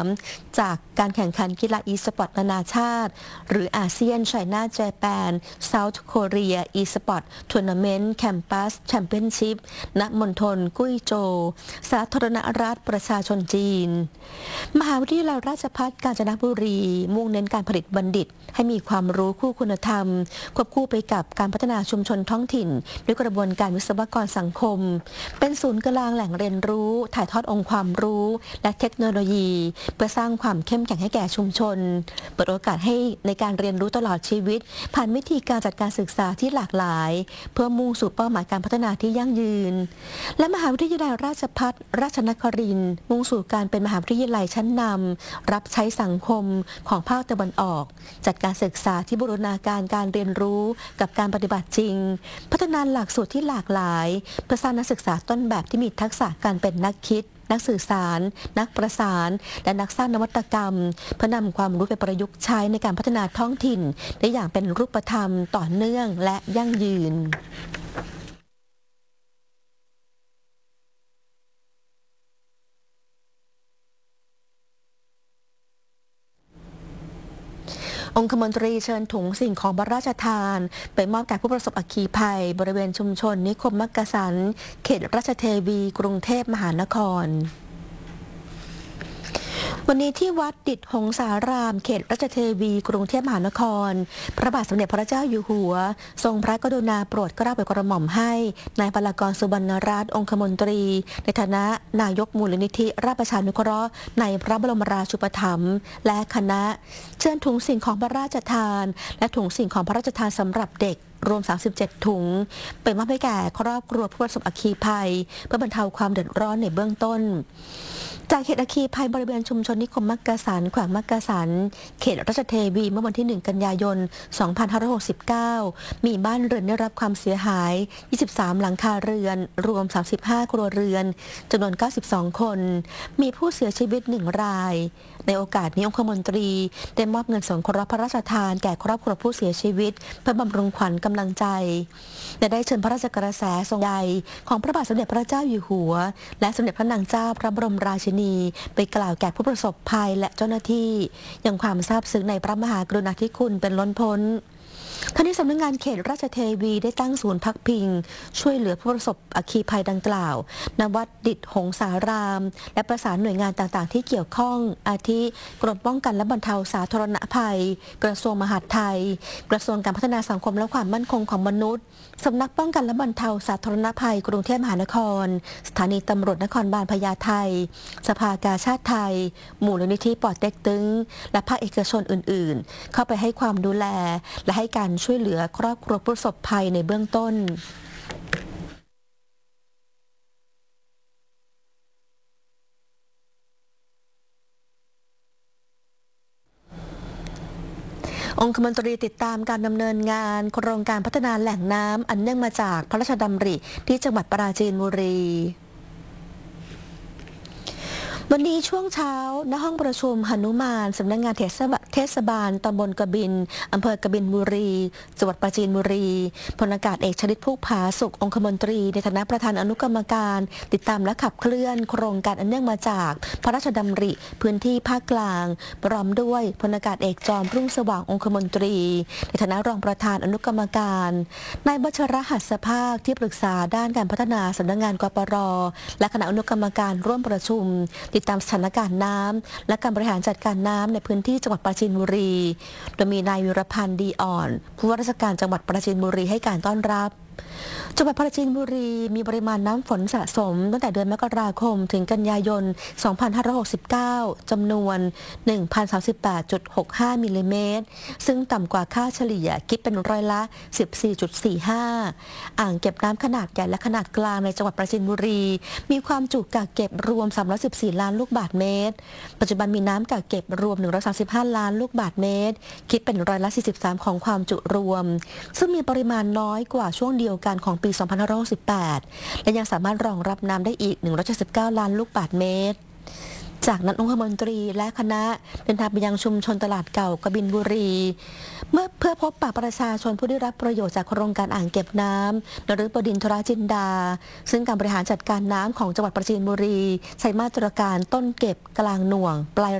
3จากการแข่งขันกีฬาอีสปอร์ตนานาชาติหรืออาเซียนไชน่าเจแปนเซาท์โคเรียอีสปอร์ตทัวร์นาเมนต์แคมปัสแชมเปี้ยนชิพณมณฑลกุ้ยโจวสาธารณรัฐประชาชนจีนมหาวิทยาลัยราชภัฏกาญจนบุรีมุ่งเน้นการผลิตบัณฑิตให้มีความรู้คู่คุณธรรมควบคู่ไปกับการพัฒนาชุมชนท้องถิ่นด้วยกระบวนการวิศวกรสังคมเป็นศูนย์กลางแหล่งเรียนรู้ถ่ายทอดองค์ความรู้และเทคโนโลยีเพื่อสร้างความเข้มแข็งให้แก่ชุมชนเปิดโอกาสให้ในการเรียนรู้ตลอดชีวิตผ่านวิธีการจัดการศึกษาที่หลากหลายเพื่อมุ่งสู่เป้าหมายการพัฒนาที่ยั่งยืนและมหาวิทยาลัยราชภัฏราชนครินทร์มุ่งสู่การเป็นมหาวิทยาลัยชั้นนำรับใช้สังคมของภาคตะวันออกจัดการศึกษาที่บูรณาการการเรียนรู้กับการปฏิบัติจริงพัฒนาหลักสูตรที่หลากหลายเพื่อสร้างนักศึกษาต้นแบบที่มีทักษะการเป็นนักคิดนักสื่อสารนักประสานและนักสร้างนวัตกรรมเพื่อนำความรู้ไปประยุกต์ใช้ในการพัฒนาท้องถิ่นได้อย่างเป็นรูปธรรมต่อเนื่องและยั่งยืนองคมนตรีเชิญถุงสิ่งของพระราชทานไปมอบแก่ผู้ประสบอัคคีภัยบริเวณชุมชนนิคมมักกะสันเขตราชเทวีกรุงเทพมหานครวันนี้ที่วัดดิษฐ์หงสารามเขตราชเทวีกรุงเทพมหานครพระบาทสมเด็จพระเจ้าอยู่หัวทรงพระกรุณาโปรดเกล้าโปรดกระหม่อมให้นายพลากรสุวรรณรัตน์องคมนตรีในฐานะนายกมูลนิธิราชประชานุเคราะห์ในพระบรมราชูปถัมภ์และคณะเชิญถุงสิ่งของพระราชทานและถุงสิ่งของพระราชทานสำหรับเด็กรวม37ถุงไปมอบให้แก่ครอบครัวผู้ประสบอัคคีภัยเพื่อบรรเทาความเดือดร้อนในเบื้องต้นจากเหตุอัคคีภัยบริเวณชุมชนนิคมมักกะสันแขวงมักกะสันเขตราชเทวีเมื่อวันที่1กันยายน2569มีบ้านเรือนได้รับความเสียหาย23หลังคาเรือนรวม35ครัวเรือนจำนวน92คนมีผู้เสียชีวิต1รายในโอกาสนี้องคมนตรีได้มอบเงินสงเคราะห์พระราชทานแก่ครอบครัวผู้เสียชีวิตเพื่อบำรุงขวัญกำลังใจและได้เชิญพระราชกระแสทรงใหญ่ของพระบาทสมเด็จพระเจ้าอยู่หัวและสมเด็จพระนางเจ้าพระบรมราชินีไปกล่าวแก่ผู้ประสบภัยและเจ้าหน้าที่ยังความซาบซึ้งในพระมหากรุณาธิคุณเป็นล้นพ้นทั้งนี้สำนักงานเขตราชเทวีได้ตั้งศูนย์พักพิงช่วยเหลือผู้ประสบอัคคีภัยดังกล่าวณวัดดิษฐ์หงสารามและประสานหน่วยงานต่างๆที่เกี่ยวข้องอาทิกรมป้องกันและบรรเทาสาธารณภัยกระทรวงมหาดไทยกระทรวงการพัฒนาสังคมและความมั่นคงของมนุษย์สำนักป้องกันและบรรเทาสาธารณภัยกรุงเทพมหานครสถานีตำรวจนครบาลพญาไทสภากาชาติไทยมูลนิธิปอเต็กตึงและภาคเอกชนอื่นๆเข้าไปให้ความดูแลและให้การช่วยเหลือครอบครัวผู้ประสบภัยในเบื้องต้นองคมนตรีติดตามการดำเนินงานโครงการพัฒนาแหล่งน้ำอันเนื่องมาจากพระราชดำริที่จังหวัดปราจีนบุรีวันนี้ช่วงเช้าณห้องประชุมหนุมานสำนักงานเทศบาลตำบลกบินอำเภอกบินบุรีจังหวัดปราจีนบุรีพลอากาศเอกชฤทธิ์ภูผาสุของคมนตรีในฐานะประธานอนุกรรมการติดตามและขับเคลื่อนโครงการอันเนื่องมาจากพระราชดำริพื้นที่ภาคกลางพร้อมด้วยพลอากาศเอกจอมรุ่งสว่างองคมนตรีในฐานะรองประธานอนุกรรมการนายบัชรหัสภาคที่ปรึกษาด้านการพัฒนาสำนักงานกปรและคณะอนุกรรมการร่วมประชุมติดตามสถานการณ์น้ำและการบริหารจัดการน้ำในพื้นที่จังหวัดปราจีนบุรีโดยมีนายวิรพันธ์ดีอ่อนผู้ว่าราชการจังหวัดปราจีนบุรีให้การต้อนรับจังหวัดปราจีนบุรีมีปริมาณน้ำฝนสะสมตั้งแต่เดือนมกราคมถึงกันยายน 2569 จำนวน 1,038.65 มิลลิเมตรซึ่งต่ำกว่าค่าเฉลี่ยคิดเป็นร้อยละ 14.45 อ่างเก็บน้ำขนาดใหญ่และขนาดกลางในจังหวัดปราจีนบุรีมีความจุกักเก็บรวม 314 ล้านลูกบาศก์เมตรปัจจุบันมีน้ำกักเก็บรวม 135 ล้านลูกบาศก์เมตรคิดเป็นร้อยละ 43 ของความจุรวมซึ่งมีปริมาณน้อยกว่าช่วงเดียวกันของปี 2568 และยังสามารถรองรับน้ำได้อีก 179 ล้านลูกบาศก์เมตร จากนั้นองคมนตรีและคณะเดินทางไปยังชุมชนตลาดเก่ากบินบุรีเพื่อพบปะประชาชนผู้ได้รับประโยชน์จากโครงการอ่างเก็บน้ำนฤบดินทรจินดาซึ่งการบริหารจัดการน้ำของจังหวัดปราจีนบุรีใช้มาตรการต้นเก็บกลางหน่วงปลาย